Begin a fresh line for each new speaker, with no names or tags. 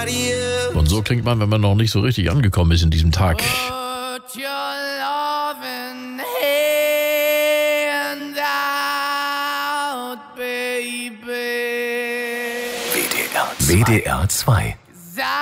Und so klingt man, wenn man noch nicht so richtig angekommen ist in diesem Tag.
Put your loving hand out, baby.
WDR 2